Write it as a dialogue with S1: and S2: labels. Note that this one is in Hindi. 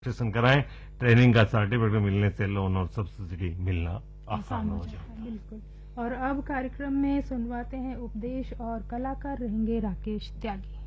S1: रजिस्ट्रेशन कराएं, ट्रेनिंग का सर्टिफिकेट मिलने से लोन और सब्सिडी मिलना आसान हो जाएगा।
S2: बिल्कुल। और अब कार्यक्रम में सुनवाते हैं उपदेश और कलाकार रहेंगे राकेश त्यागी।